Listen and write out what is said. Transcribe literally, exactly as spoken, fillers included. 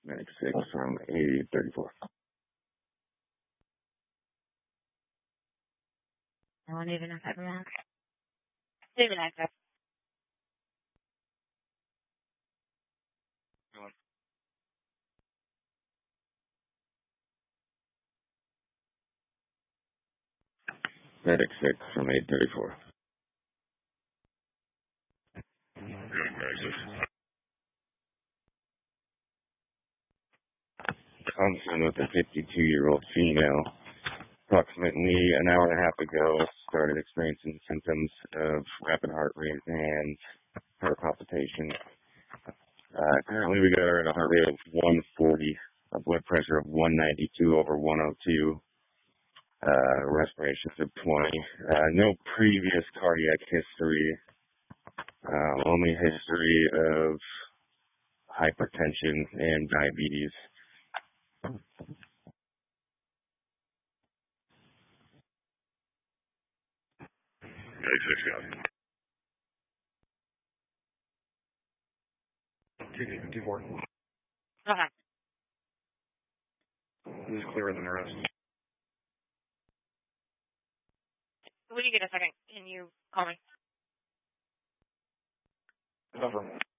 Medic six from eight thirty-four. I don't even know if I'm wrong. David Access. Medic six from eight thirty-four. Concern with a fifty-two-year-old female. Approximately an hour and a half ago, started experiencing symptoms of rapid heart rate and heart palpitation. Uh, currently, we got her at a heart rate of one forty, a blood pressure of one ninety-two over one oh two, uh, respirations of twenty. Uh, no previous cardiac history, uh, only history of hypertension and diabetes. Two four. Okay. This is clearer than the rest. When you get a second, can you call me? Cover.